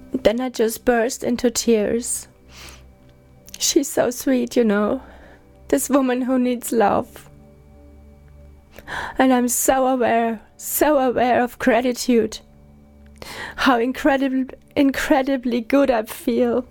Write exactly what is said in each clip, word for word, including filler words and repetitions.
Then I just burst into tears. She's so sweet, you know. This woman who needs love. And I'm so aware, so aware of gratitude. How incredible, incredibly good I feel.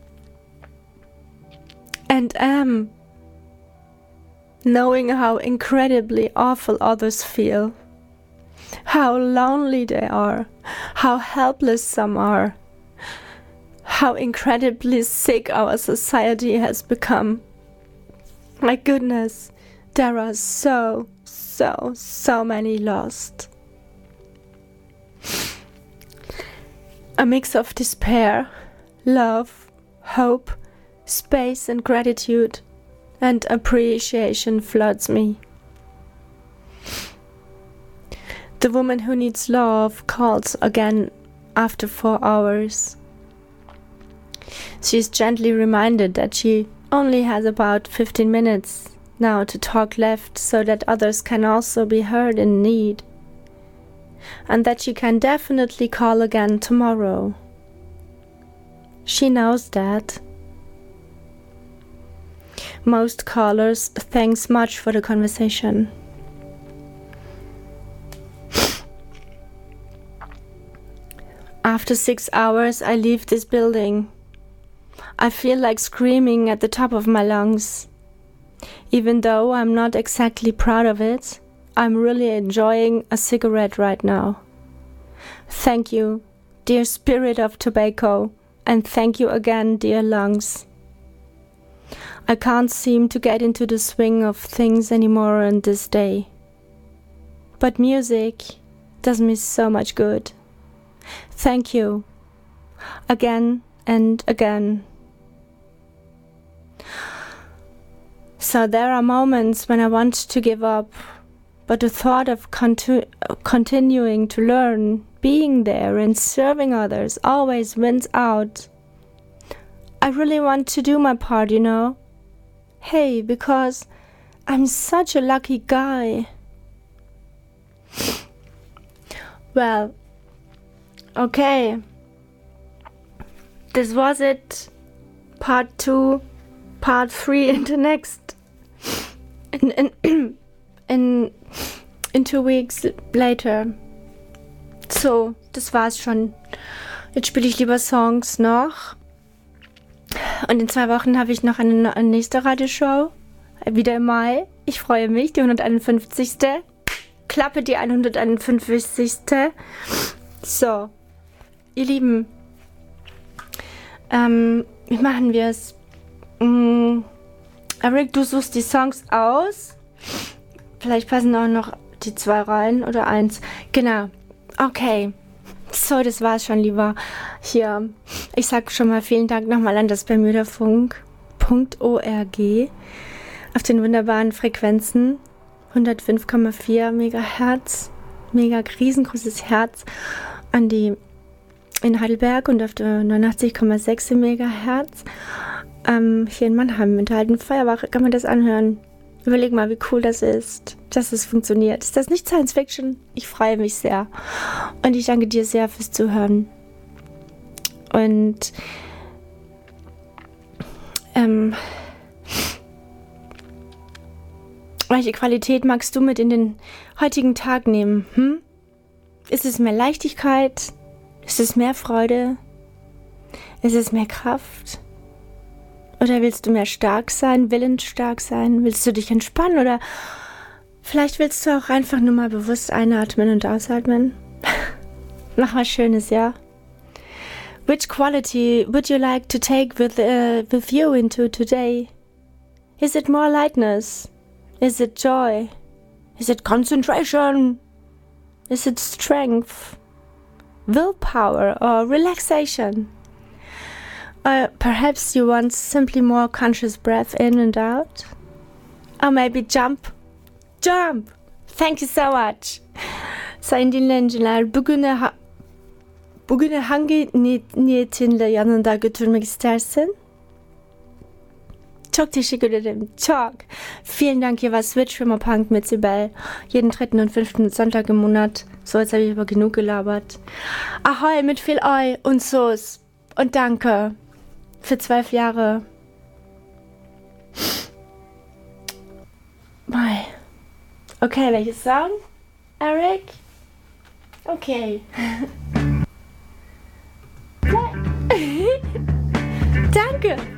And am. Knowing how incredibly awful others feel. How lonely they are. How helpless some are. How incredibly sick our society has become. My goodness, there are so, so, so many lost. A mix of despair, love, hope, space and gratitude and appreciation floods me. The woman who needs love calls again after four hours. She is gently reminded that she only has about fifteen minutes now to talk left so that others can also be heard in need, and that she can definitely call again tomorrow. She knows that. Most callers thanks much for the conversation. After six hours, I leave this building. I feel like screaming at the top of my lungs. Even though I'm not exactly proud of it, I'm really enjoying a cigarette right now. Thank you, dear spirit of tobacco, and thank you again, dear lungs. I can't seem to get into the swing of things anymore on this day. But music does me so much good. Thank you, again and again. So there are moments when I want to give up, but the thought of contu- continuing to learn, being there and serving others always wins out. I really want to do my part, you know. Hey, because I'm such a lucky guy. Well, okay. This was it. Part two, part three in the next. In, in, in, in two weeks later. So, das war's schon. Jetzt spiele ich lieber Songs noch. Und in zwei Wochen habe ich noch eine, eine nächste Radioshow. Wieder im Mai. Ich freue mich. Die hunderteinundfünfzigste. Klappe die hunderteinundfünfzigste. So. Ihr Lieben. Ähm, wie machen wir es? Mm, Eric, du suchst die Songs aus. Vielleicht passen auch noch die zwei rein oder eins. Genau. Okay. So, das war's schon, lieber. Hier, ich sag schon mal vielen Dank nochmal an das Bermudafunk Punkt org auf den wunderbaren Frequenzen hundertfünf Komma vier Megahertz, mega riesengroßes Herz an die in Heidelberg und auf der neunundachtzig Komma sechs Megahertz ähm, hier in Mannheim mit der alten Feuerwache kann man das anhören. Überleg mal, wie cool das ist, dass es funktioniert. Ist das nicht Science Fiction? Ich freue mich sehr. Und ich danke dir sehr fürs Zuhören. Und ähm, welche Qualität magst du mit in den heutigen Tag nehmen? Hm? Ist es mehr Leichtigkeit? Ist es mehr Freude? Ist es mehr Kraft? Oder willst du mehr stark sein, willensstark sein? Willst du dich entspannen? Oder vielleicht willst du auch einfach nur mal bewusst einatmen und ausatmen? Mach was Schönes, ja? Which quality would you like to take with, uh, with you into today? Is it more lightness? Is it joy? Is it concentration? Is it strength? Willpower or relaxation? Or perhaps you want simply more conscious breath in and out? Or maybe jump? Jump! Thank you so much! Sayın dinleyiciler, bugüne, ha- bugüne hangi niyet, niyetinle yanında götürmek istersin? Çok teşekkür ederim. Çok. Vielen Dank, hier war Switch Rimmer Punk mit Sibel. Jeden dritten und fünften Sonntag im Monat. So, jetzt habe ich aber genug gelabert. Ahoi mit viel Oi und So's. Und danke für zwölf Jahre. Mei. Okay, welches Song? Eric? Okay. Danke.